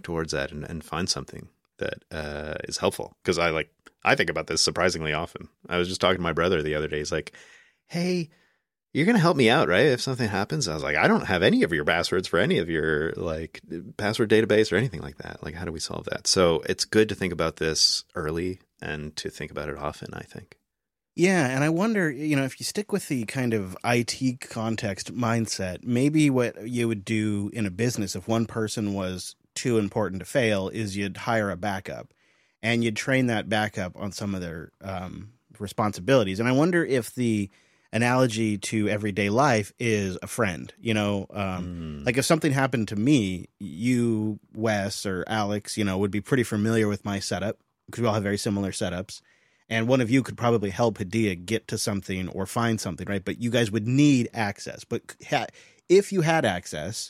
towards that and find something that is helpful. Because I think about this surprisingly often. I was just talking to my brother the other day. He's like, hey, you're going to help me out, right? If something happens. I was like, I don't have any of your passwords for any of your like password database or anything like that. Like, how do we solve that? So it's good to think about this early and to think about it often, I think. Yeah, and I wonder, if you stick with the kind of IT context mindset, maybe what you would do in a business if one person was too important to fail is you'd hire a backup, and you'd train that backup on some of their responsibilities. And I wonder if the analogy to everyday life is a friend. Like if something happened to me, you, Wes, or Alex, would be pretty familiar with my setup because we all have very similar setups. And one of you could probably help Hadia get to something or find something, right? But you guys would need access. But if you had access,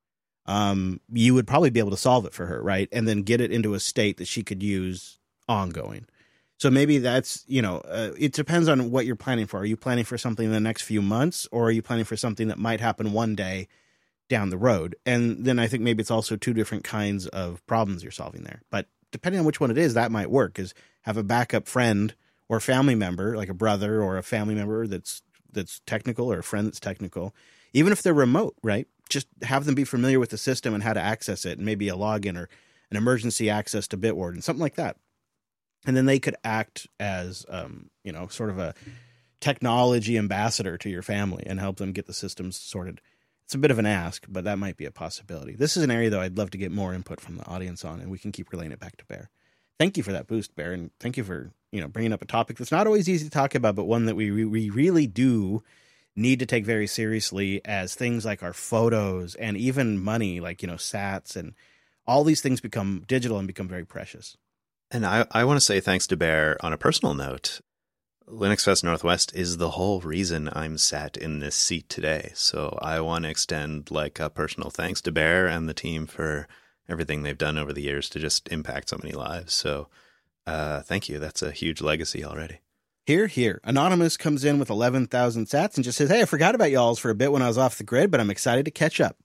you would probably be able to solve it for her, right? And then get it into a state that she could use ongoing. So maybe that's, it depends on what you're planning for. Are you planning for something in the next few months, or are you planning for something that might happen one day down the road? And then I think maybe it's also two different kinds of problems you're solving there. But depending on which one it is, that might work, is have a backup friend or family member, like a brother or a family member that's technical, or a friend that's technical, even if they're remote, right? Just have them be familiar with the system and how to access it, and maybe a login or an emergency access to Bitwarden, something like that. And then they could act as, sort of a technology ambassador to your family and help them get the systems sorted. It's a bit of an ask, but that might be a possibility. This is an area, though, I'd love to get more input from the audience on, and we can keep relaying it back to Bear. Thank you for that boost, Bear, and thank you for bringing up a topic that's not always easy to talk about, but one that we really do need to take very seriously, as things like our photos and even money, like sats, and all these things become digital and become very precious. And I want to say thanks to Bear on a personal note. Linux Fest Northwest is the whole reason I'm sat in this seat today. So I want to extend like a personal thanks to Bear and the team for everything they've done over the years to just impact so many lives. So thank you. That's a huge legacy already. Here. Anonymous comes in with 11,000 sats and just says, hey, I forgot about y'all's for a bit when I was off the grid, but I'm excited to catch up.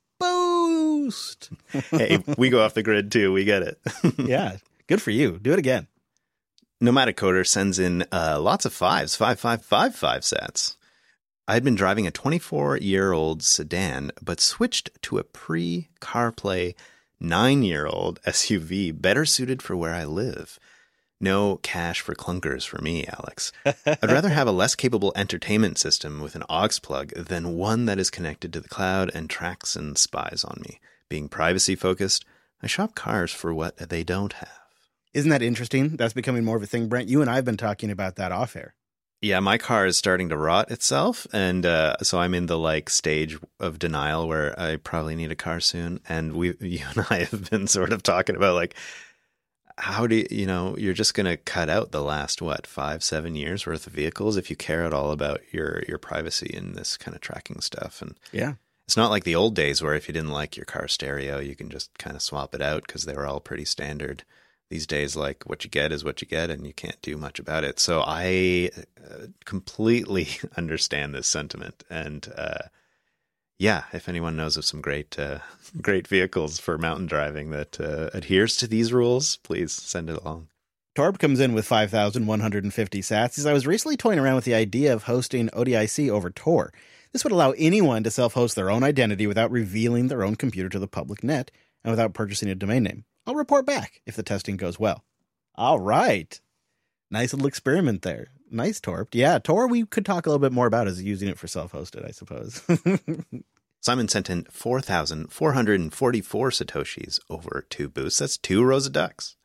Boost! Hey, we go off the grid too. We get it. Yeah. Good for you. Do it again. Nomadic Coder sends in lots of fives, 5555 sats. I had been driving a 24-year-old sedan, but switched to a pre-CarPlay 9-year-old SUV better suited for where I live. No cash for clunkers for me, Alex. I'd rather have a less capable entertainment system with an aux plug than one that is connected to the cloud and tracks and spies on me. Being privacy-focused, I shop cars for what they don't have. Isn't that interesting? That's becoming more of a thing, Brent. You and I have been talking about that off air. Yeah, my car is starting to rot itself, and so I'm in the stage of denial where I probably need a car soon. And you and I have been sort of talking about how do you're just going to cut out the last 5-7 years worth of vehicles if you care at all about your privacy and this kind of tracking stuff. And yeah, it's not like the old days where if you didn't like your car stereo, you can just kind of swap it out because they were all pretty standard. These days, what you get is what you get, and you can't do much about it. So I completely understand this sentiment. And if anyone knows of some great vehicles for mountain driving that adheres to these rules, please send it along. Torb comes in with 5,150 sats. Says, I was recently toying around with the idea of hosting ODIC over Tor. This would allow anyone to self-host their own identity without revealing their own computer to the public net and without purchasing a domain name. I'll report back if the testing goes well. All right. Nice little experiment there. Nice, Torp. Yeah, Tor we could talk a little bit more about as using it for self-hosted, I suppose. Simon sent in 4,444 Satoshis over 2 boosts. That's 2 rows of ducks.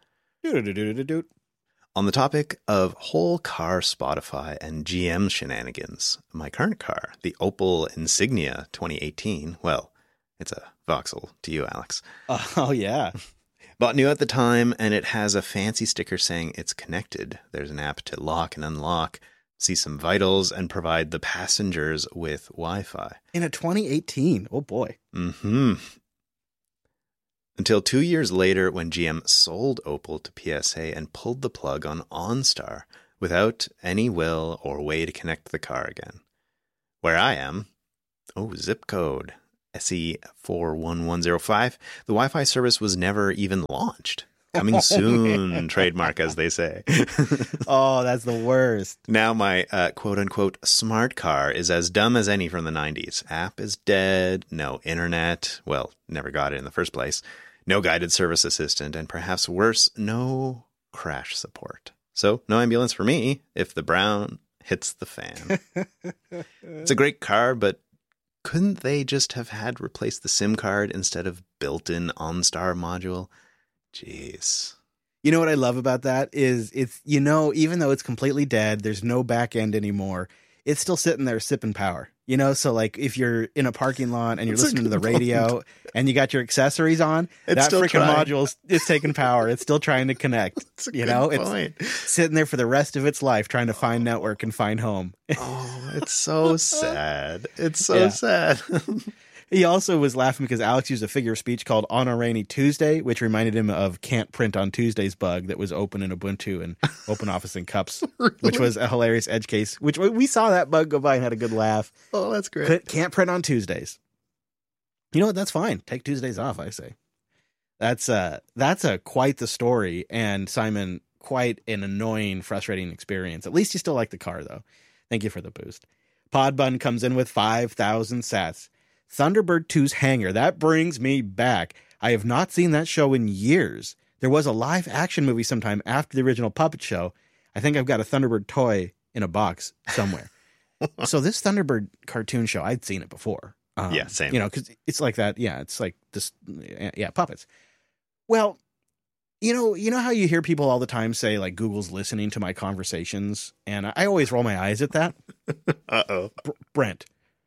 On the topic of whole car Spotify and GM shenanigans, my current car, the Opel Insignia 2018, well, it's a Vauxhall to you, Alex. Oh, yeah. Bought new at the time, and it has a fancy sticker saying it's connected. There's an app to lock and unlock, see some vitals, and provide the passengers with Wi-Fi. In a 2018. Oh, boy. Mm-hmm. Until 2 years later when GM sold Opel to PSA and pulled the plug on OnStar without any will or way to connect the car again. Where I am, zip code. SE41105. The Wi-Fi service was never even launched. Coming soon, trademark, as they say. Oh, that's the worst. Now my quote-unquote smart car is as dumb as any from the 90s. App is dead, no internet, well, never got it in the first place, no guided service assistant, and perhaps worse, no crash support. So, no ambulance for me if the brown hits the fan. It's a great car, but couldn't they just have had replaced the SIM card instead of built-in OnStar module? Jeez. You know what I love about that is it's, even though it's completely dead, there's no back end anymore, it's still sitting there sipping power. So like if you're in a parking lot and you're listening to the radio and you got your accessories on, that freaking module is taking power. It's still trying to connect. It's sitting there for the rest of its life trying to find network and find home. Oh, it's so sad. It's so sad. He also was laughing because Alex used a figure of speech called On a Rainy Tuesday, which reminded him of Can't Print on Tuesdays bug that was open in Ubuntu and OpenOffice and Cups, really? Which was a hilarious edge case, which we saw that bug go by and had a good laugh. Oh, that's great. Can't print on Tuesdays. You know what? That's fine. Take Tuesdays off, I say. That's quite the story. And Simon, quite an annoying, frustrating experience. At least you still like the car, though. Thank you for the boost. Podbun comes in with 5,000 sats. Thunderbird 2's Hangar. That brings me back. I have not seen that show in years. There was a live action movie sometime after the original Puppet Show. I think I've got a Thunderbird toy in a box somewhere. So this Thunderbird cartoon show, I'd seen it before. Yeah, same. Because it's like that. Yeah, it's like this. Yeah, puppets. Well, you know how you hear people all the time say like Google's listening to my conversations, and I always roll my eyes at that. Uh-oh. Brent.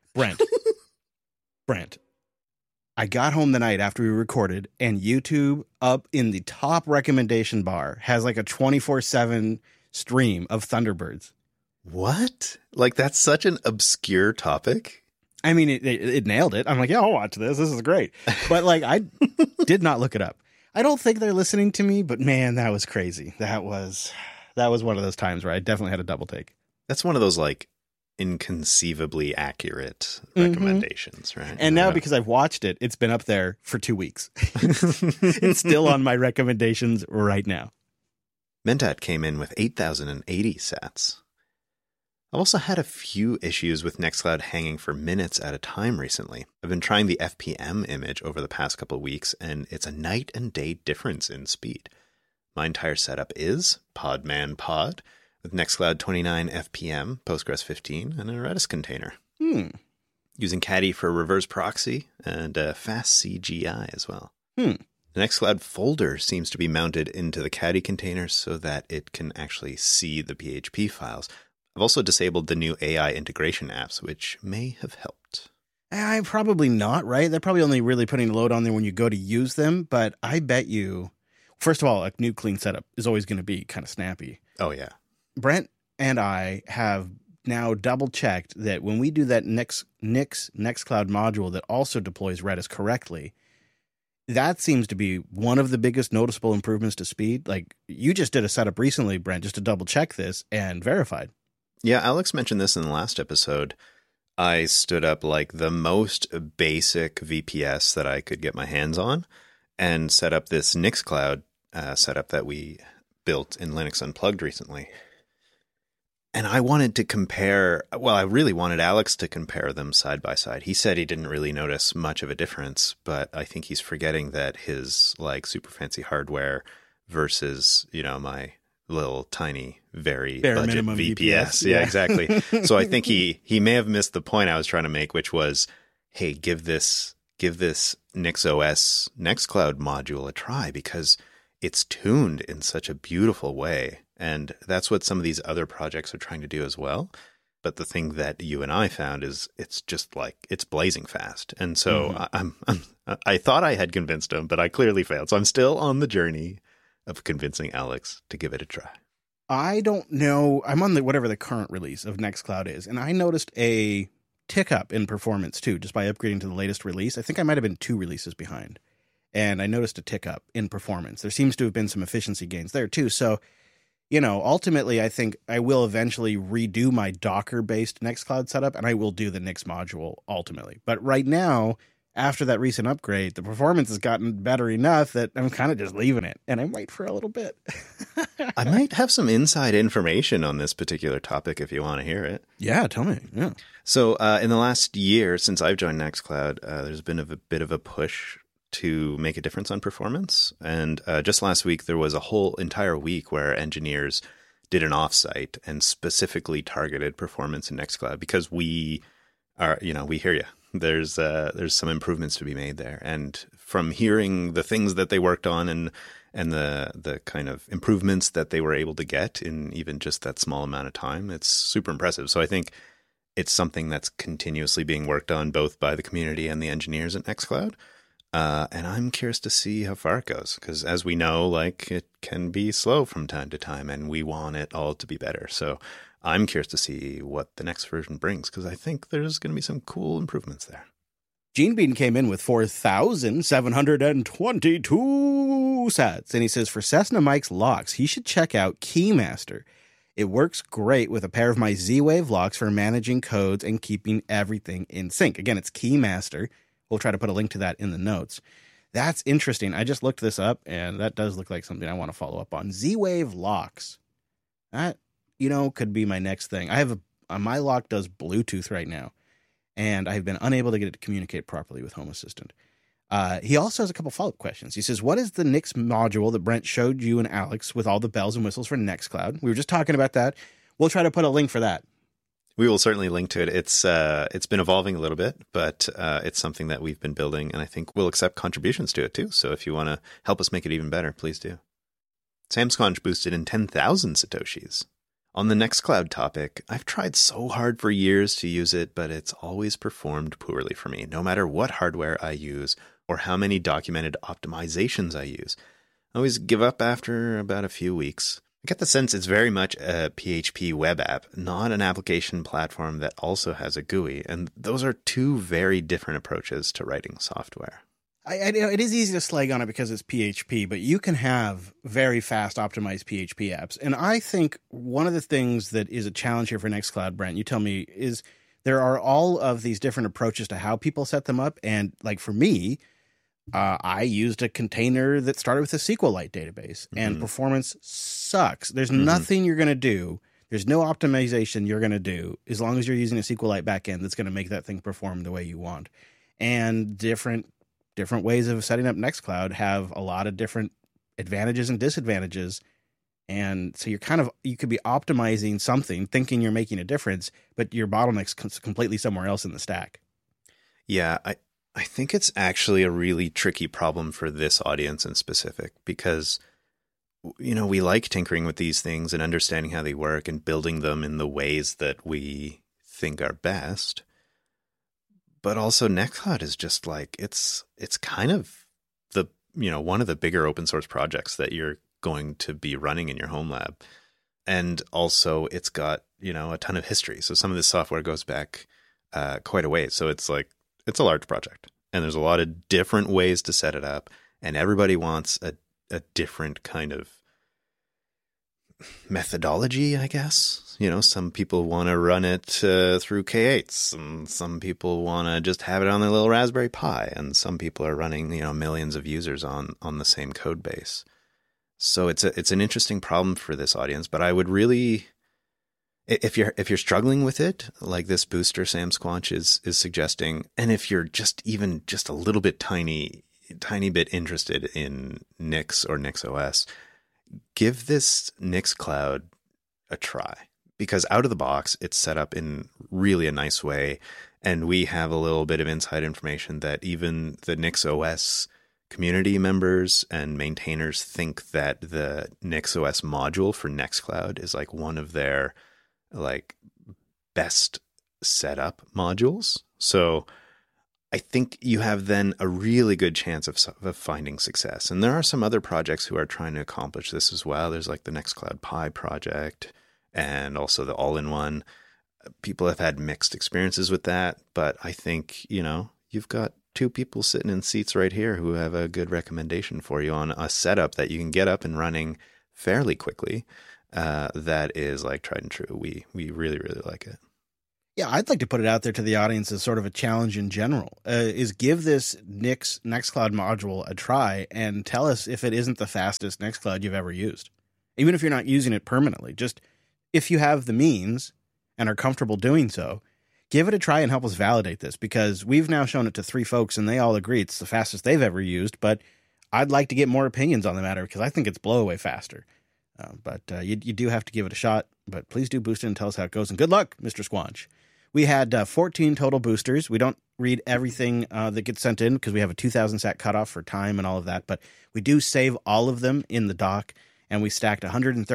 I got home the night after we recorded, and YouTube up in the top recommendation bar has like a 24/7 stream of Thunderbirds. What? Like, that's such an obscure topic? I mean, it nailed it. I'm like, yeah, I'll watch this. This is great. But like, I did not look it up. I don't think they're listening to me, but man, that was crazy. That was one of those times where I definitely had a double take. That's one of those like inconceivably accurate recommendations, right? And now because I've watched it, it's been up there for 2 weeks. It's still on my recommendations right now. Mentat came in with 8,080 sats. I've also had a few issues with Nextcloud hanging for minutes at a time recently. I've been trying the FPM image over the past couple of weeks, and it's a night and day difference in speed. My entire setup is Podman Pod, with Nextcloud 29 FPM, Postgres 15, and a Redis container. Using Caddy for reverse proxy and fast CGI as well. The Nextcloud folder seems to be mounted into the Caddy container so that it can actually see the PHP files. I've also disabled the new AI integration apps, which may have helped. Probably not, right? They're probably only really putting a load on there when you go to use them, but I bet you, first of all, a new clean setup is always going to be kind of snappy. Oh, yeah. Brent and I have now double-checked that when we do that Nix Nextcloud module that also deploys Redis correctly, that seems to be one of the biggest noticeable improvements to speed. Like, you just did a setup recently, Brent, just to double-check this and verified. Yeah, Alex mentioned this in the last episode. I stood up like the most basic VPS that I could get my hands on and set up this Nixcloud setup that we built in Linux Unplugged recently. And I wanted to compare, well, I really wanted Alex to compare them side by side. He said he didn't really notice much of a difference, but I think he's forgetting that his like super fancy hardware versus, my little tiny, very bare budget minimum VPS. Yeah, exactly. So I think he may have missed the point I was trying to make, which was, hey, give this NixOS Nextcloud module a try because it's tuned in such a beautiful way. And that's what some of these other projects are trying to do as well. But the thing that you and I found is it's just like, it's blazing fast. And so I thought I had convinced him, but I clearly failed. So I'm still on the journey of convincing Alex to give it a try. I don't know. I'm on whatever the current release of Nextcloud is. And I noticed a tick up in performance too, just by upgrading to the latest release. I think I might have been 2 releases behind. And I noticed a tick up in performance. There seems to have been some efficiency gains there too. So, ultimately, I think I will eventually redo my Docker-based Nextcloud setup, and I will do the Nix module ultimately. But right now, after that recent upgrade, the performance has gotten better enough that I'm kind of just leaving it, and I might for a little bit. I might have some inside information on this particular topic if you want to hear it. Yeah, tell me. Yeah. So in the last year since I've joined Nextcloud, there's been a bit of a push to make a difference on performance. And just last week, there was a whole entire week where engineers did an offsite and specifically targeted performance in Nextcloud because we are, we hear you. There's some improvements to be made there. And from hearing the things that they worked on and the kind of improvements that they were able to get in even just that small amount of time, it's super impressive. So I think it's something that's continuously being worked on both by the community and the engineers at Nextcloud. And I'm curious to see how far it goes because as we know, it can be slow from time to time and we want it all to be better. So I'm curious to see what the next version brings because I think there's going to be some cool improvements there. Gene Bean came in with 4,722 sats, and he says, for Cessna Mike's locks, he should check out Keymaster. It works great with a pair of my Z-Wave locks for managing codes and keeping everything in sync. Again, it's Keymaster. We'll try to put a link to that in the notes. That's interesting. I just looked this up, and that does look like something I want to follow up on. Z-Wave locks. That, could be my next thing. I have my lock does Bluetooth right now, and I've been unable to get it to communicate properly with Home Assistant. He also has a couple follow-up questions. He says, what is the Nix module that Brent showed you and Alex with all the bells and whistles for Nextcloud? We were just talking about that. We'll try to put a link for that. We will certainly link to it. It's been evolving a little bit, but it's something that we've been building, and I think we'll accept contributions to it too. So if you want to help us make it even better, please do. Samsconch boosted in 10,000 Satoshis. On the Nextcloud topic, I've tried so hard for years to use it, but it's always performed poorly for me, no matter what hardware I use or how many documented optimizations I use. I always give up after about a few weeks. I get the sense it's very much a PHP web app, not an application platform that also has a GUI, and those are two very different approaches to writing software. It is easy to slag on it because it's PHP, but you can have very fast optimized PHP apps. And I think one of the things that is a challenge here for Nextcloud, Brent, you tell me, is there are all of these different approaches to how people set them up. And for me, I used a container that started with a SQLite database, and performance sucks. There's nothing you're going to do. There's no optimization you're going to do as long as you're using a SQLite backend that's going to make that thing perform the way you want. And different ways of setting up Nextcloud have a lot of different advantages and disadvantages. And so you could be optimizing something, thinking you're making a difference, but your bottleneck's completely somewhere else in the stack. Yeah, I think it's actually a really tricky problem for this audience in specific because, we like tinkering with these things and understanding how they work and building them in the ways that we think are best. But also Nextcloud is just it's kind of the, one of the bigger open source projects that you're going to be running in your home lab. And also it's got, a ton of history. So some of this software goes back quite a ways. So it's a large project and there's a lot of different ways to set it up and everybody wants a different kind of methodology, I guess. Some people want to run it through K8s and some people want to just have it on their little Raspberry Pi and some people are running, millions of users on the same code base. So it's an interesting problem for this audience, but I would really, if you're struggling with it, like this booster Sam Squanch is suggesting, and if you're just a little bit tiny bit interested in Nix or NixOS, give this Nextcloud a try because out of the box, it's set up in really a nice way. And we have a little bit of inside information that even the NixOS community members and maintainers think that the NixOS module for Nextcloud is one of their best setup modules. So I think you have then a really good chance of finding success. And there are some other projects who are trying to accomplish this as well. There's the Nextcloud Pi project and also the all-in-one. People have had mixed experiences with that, but I think, you've got two people sitting in seats right here who have a good recommendation for you on a setup that you can get up and running fairly quickly. That is tried and true. We really, really like it. Yeah, I'd like to put it out there to the audience as sort of a challenge in general, is give this Nix Nextcloud module a try and tell us if it isn't the fastest Nextcloud you've ever used. Even if you're not using it permanently, just if you have the means and are comfortable doing so, give it a try and help us validate this, because we've now shown it to 3 folks and they all agree it's the fastest they've ever used, but I'd like to get more opinions on the matter because I think it's blow away faster. But you do have to give it a shot, but please do boost it and tell us how it goes. And good luck, Mr. Squanch. We had 14 total boosters. We don't read everything that gets sent in because we have a 2,000 sat cutoff for time and all of that, but we do save all of them in the doc, and we stacked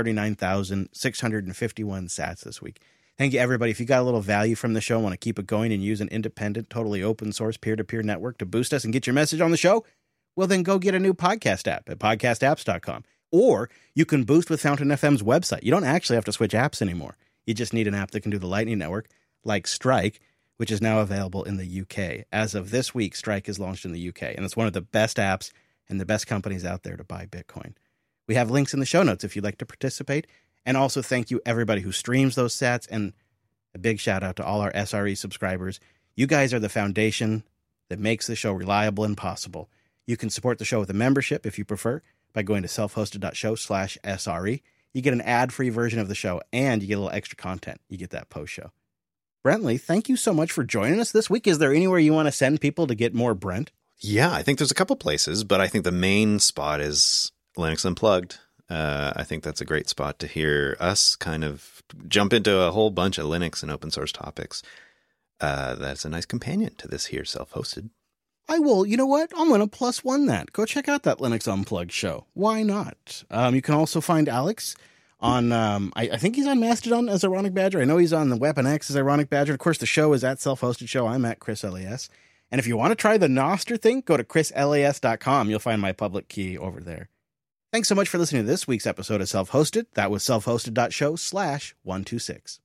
139,651 sats this week. Thank you, everybody. If you got a little value from the show, want to keep it going and use an independent, totally open source peer-to-peer network to boost us and get your message on the show, well, then go get a new podcast app at podcastapps.com. Or you can boost with Fountain FM's website. You don't actually have to switch apps anymore. You just need an app that can do the Lightning Network, like Strike, which is now available in the UK. As of this week, Strike is launched in the UK, and it's one of the best apps and the best companies out there to buy Bitcoin. We have links in the show notes if you'd like to participate. And also thank you, everybody who streams those sats, and a big shout out to all our SRE subscribers. You guys are the foundation that makes the show reliable and possible. You can support the show with a membership if you prefer by going to selfhosted.show/SRE. You get an ad-free version of the show, and you get a little extra content. You get that post-show. Brentley, thank you so much for joining us this week. Is there anywhere you want to send people to get more Brent? Yeah, I think there's a couple places, but I think the main spot is Linux Unplugged. I think that's a great spot to hear us kind of jump into a whole bunch of Linux and open source topics. That's a nice companion to this here self-hosted. I will. You know what? I'm going to +1 that. Go check out that Linux Unplugged show. Why not? You can also find Alex on, I think he's on Mastodon as Ironic Badger. I know he's on the Weapon X as Ironic Badger. Of course, the show is at Self-Hosted Show. I'm at Chris LAS. And if you want to try the Nostr thing, go to chrislas.com. You'll find my public key over there. Thanks so much for listening to this week's episode of Self-Hosted. That was selfhosted.show/126.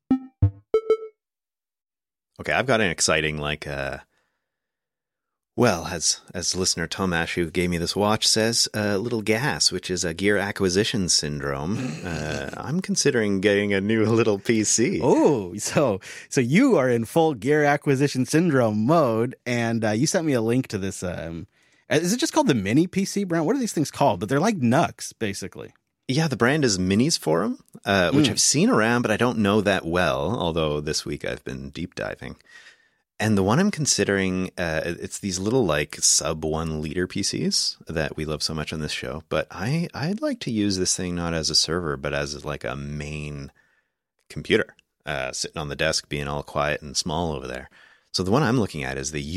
Okay, I've got an exciting, well, as listener Tomash, who gave me this watch, says, little gas, which is a gear acquisition syndrome. I'm considering getting a new little PC. Oh, so you are in full gear acquisition syndrome mode, and you sent me a link to this. Is it just called the Mini PC, Brent? What are these things called? But they're like Nux, basically. Yeah, the brand is Minis Forum, which I've seen around, but I don't know that well, although this week I've been deep diving. And the one I'm considering, it's these little sub 1 liter PCs that we love so much on this show. But I'd like to use this thing not as a server, but as a main computer, sitting on the desk, being all quiet and small over there. So the one I'm looking at is the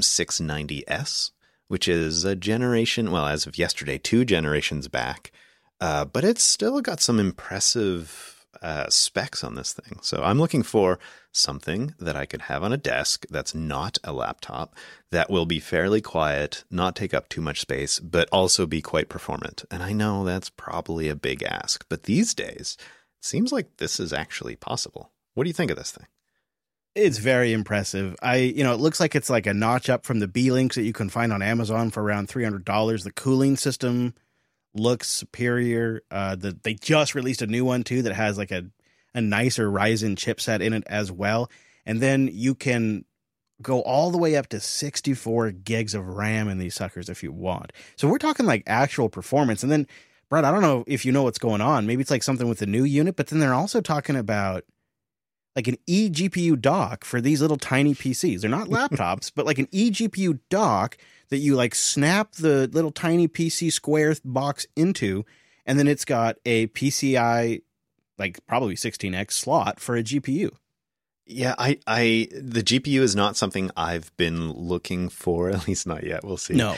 UM690S, which is a generation, well, as of yesterday, 2 generations back. But it's still got some impressive specs on this thing. So I'm looking for something that I could have on a desk that's not a laptop, that will be fairly quiet, not take up too much space, but also be quite performant. And I know that's probably a big ask, but these days, it seems like this is actually possible. What do you think of this thing? It's very impressive. It looks like it's like a notch up from the B-Links that you can find on Amazon for around $300. The cooling system looks superior. They just released a new one too that has like a nicer Ryzen chipset in it as well. And then you can go all the way up to 64 gigs of RAM in these suckers if you want. So we're talking like actual performance. And then, Brett, I don't know if you know what's going on. Maybe it's like something with the new unit, but then they're also talking about like an eGPU dock for these little tiny PCs. They're not laptops, but like an eGPU dock that you like snap the little tiny PC square box into, and then it's got a PCI, like probably 16X slot for a GPU. Yeah, the GPU is not something I've been looking for, at least not yet. We'll see. No.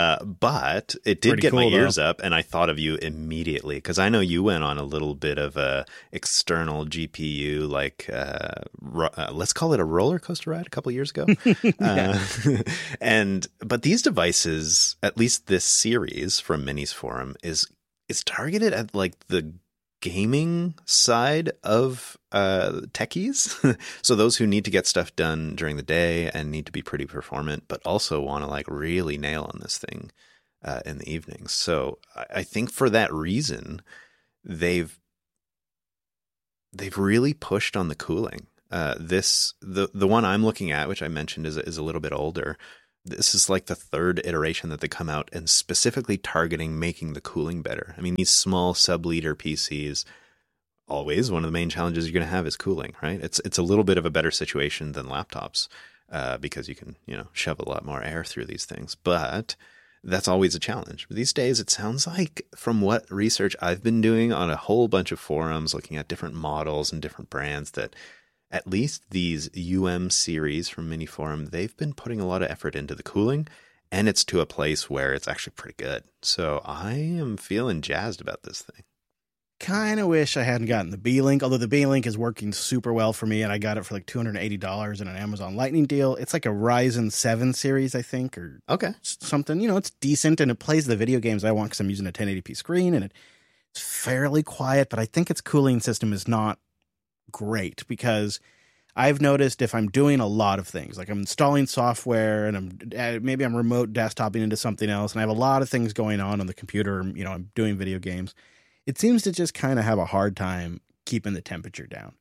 But it did Pretty get cool, my ears though. up, and I thought of you immediately, because I know you went on a little bit of a external GPU, let's call it a roller coaster ride a couple years ago. But these devices, at least this series from Minis Forum, is targeted at like the gaming side of techies. So those who need to get stuff done during the day and need to be pretty performant, but also want to like really nail on this thing in the evenings. So I think for that reason, they've really pushed on the cooling. The one I'm looking at, which I mentioned, is a little bit older. This is like the third iteration that they come out and specifically targeting making the cooling better. I mean, these small sub-liter PCs, always one of the main challenges you're going to have is cooling, right? It's a little bit of a better situation than laptops because you can, shove a lot more air through these things. But that's always a challenge. But these days, it sounds like from what research I've been doing on a whole bunch of forums, looking at different models and different brands, that at least these series from Miniforum, they've been putting a lot of effort into the cooling, and it's to a place where it's actually pretty good. So I am feeling jazzed about this thing. Kind of wish I hadn't gotten the Beelink, although the Beelink is working super well for me, and I got it for like $280 in an Amazon Lightning deal. It's like a Ryzen 7 series, I think, or something. It's decent, and it plays the video games I want because I'm using a 1080p screen, and it's fairly quiet, but I think its cooling system is not great because I've noticed if I'm doing a lot of things, like I'm installing software and maybe I'm remote desktoping into something else, and I have a lot of things going on the computer, I'm doing video games, it seems to just kind of have a hard time keeping the temperature down,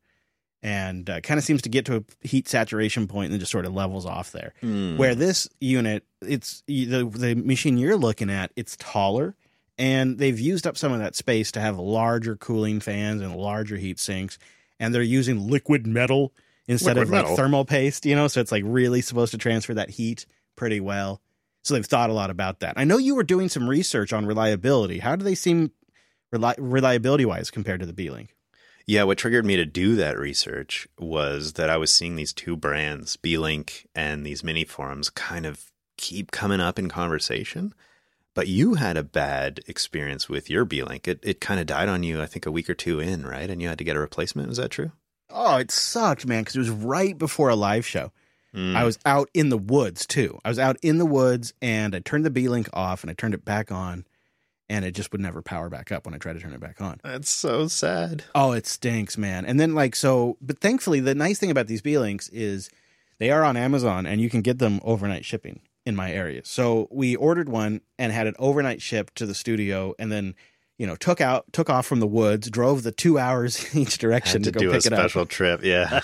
and kind of seems to get to a heat saturation point and then just sort of levels off there. Where this unit, it's the machine you're looking at, it's taller, and they've used up some of that space to have larger cooling fans and larger heat sinks, and they're using liquid metal instead of like thermal paste, so it's like really supposed to transfer that heat pretty well. So they've thought a lot about that. I know you were doing some research on reliability. How do they seem reliability-wise compared to the Beelink? Yeah, what triggered me to do that research was that I was seeing these two brands, Beelink and these Miniforums, kind of keep coming up in conversation. But you had a bad experience with your Beelink. It kind of died on you, I think, a week or two in, right? And you had to get a replacement. Was that true? Oh, it sucked, man, because it was right before a live show. I was out in the woods, too. I was out in the woods, and I turned the Beelink off, and I turned it back on, and it just would never power back up when I tried to turn it back on. That's so sad. Oh, it stinks, man. And then, but thankfully, the nice thing about these Beelinks is they are on Amazon, and you can get them overnight shipping in my area. So we ordered one and had it overnight shipped to the studio, and then took off from the woods, drove the 2 hours each direction to go pick it up. Do a special trip, yeah.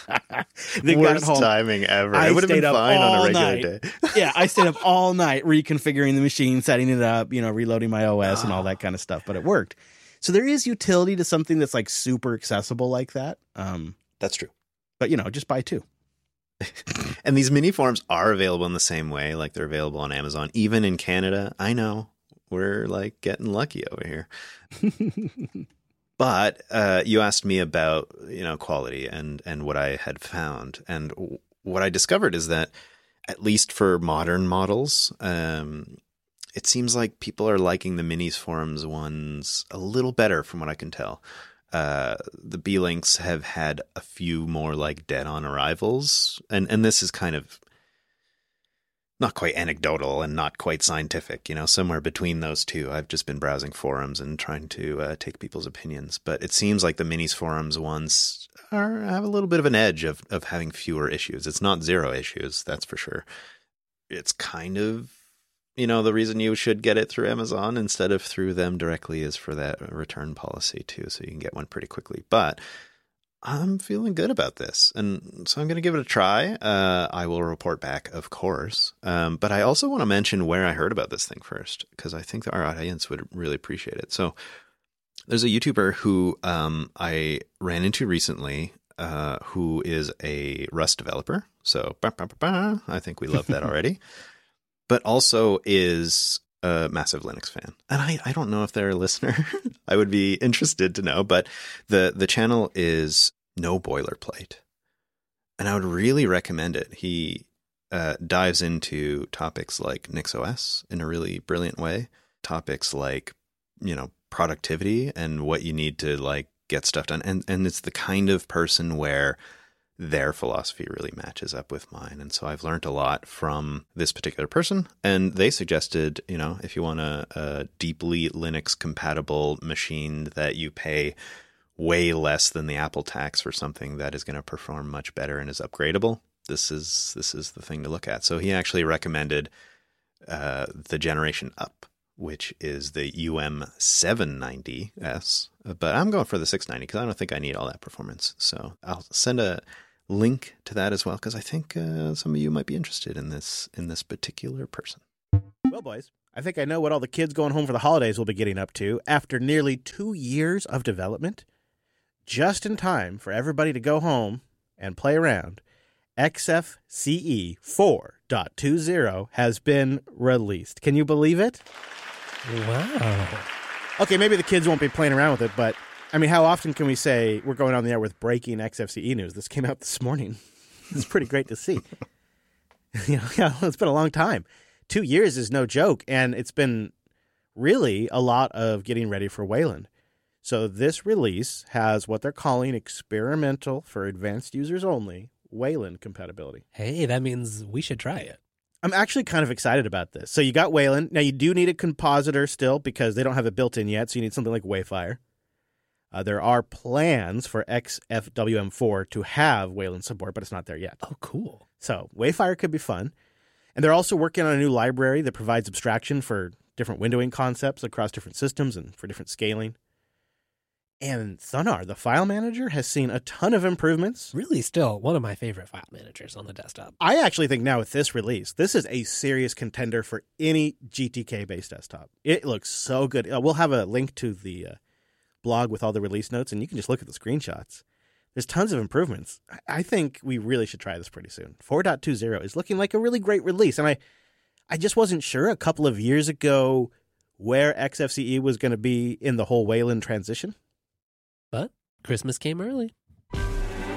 Worst timing ever. It would have been fine on a regular day. Yeah, I stayed up all night reconfiguring the machine, setting it up, reloading my OS and all that kind of stuff, but it worked. So there is utility to something that's like super accessible like that. That's true. But just buy two. And these Miniforums are available in the same way, like they're available on Amazon, even in Canada. I know. We're like getting lucky over here. But you asked me about, quality and what I had found. And what I discovered is that, at least for modern models, it seems like people are liking the Miniforums ones a little better from what I can tell. The Beelinks have had a few more like dead-on arrivals. And this is kind of not quite anecdotal and not quite scientific, somewhere between those two. I've just been browsing forums and trying to take people's opinions. But it seems like the Miniforums ones have a little bit of an edge of having fewer issues. It's not zero issues, that's for sure. It's kind of, the reason you should get it through Amazon instead of through them directly is for that return policy too, so you can get one pretty quickly. But I'm feeling good about this, and so I'm going to give it a try. I will report back, of course. But I also want to mention where I heard about this thing first, because I think our audience would really appreciate it. So there's a YouTuber who I ran into recently who is a Rust developer. So I think we love that already. But also is a massive Linux fan. And I don't know if they're a listener. I would be interested to know, but the channel is No Boilerplate. And I would really recommend it. He dives into topics like NixOS in a really brilliant way. Topics like, productivity and what you need to like get stuff done. And it's the kind of person where their philosophy really matches up with mine. And so I've learned a lot from this particular person. And they suggested, if you want a deeply Linux compatible machine that you pay way less than the Apple tax for something that is going to perform much better and is upgradable, this is the thing to look at. So he actually recommended the generation up, which is the UM790S. But I'm going for the 690 because I don't think I need all that performance. So I'll send a link to that as well, because I think some of you might be interested in this particular person. Well, boys, I think I know what all the kids going home for the holidays will be getting up to after nearly 2 years of development. Just in time for everybody to go home and play around, XFCE 4.20 has been released. Can you believe it? Wow. Okay, maybe the kids won't be playing around with it, but I mean, how often can we say we're going on the air with breaking XFCE news? This came out this morning. It's pretty great to see. It's been a long time. 2 years is no joke, and it's been really a lot of getting ready for Wayland. So this release has what they're calling experimental for advanced users only Wayland compatibility. Hey, that means we should try it. I'm actually kind of excited about this. So you got Wayland. Now you do need a compositor still because they don't have it built in yet, so you need something like Wayfire. There are plans for XFWM4 to have Wayland support, but it's not there yet. Oh, cool. So Wayfire could be fun. And they're also working on a new library that provides abstraction for different windowing concepts across different systems and for different scaling. And Thunar, the file manager, has seen a ton of improvements. Really still one of my favorite file managers on the desktop. I actually think now with this release, this is a serious contender for any GTK-based desktop. It looks so good. We'll have a link to the blog with all the release notes, and you can just look at the screenshots. There's tons of improvements. I think we really should try this pretty soon. 4.20 is looking like a really great release, and I just wasn't sure a couple of years ago where XFCE was going to be in the whole Wayland transition. But Christmas came early.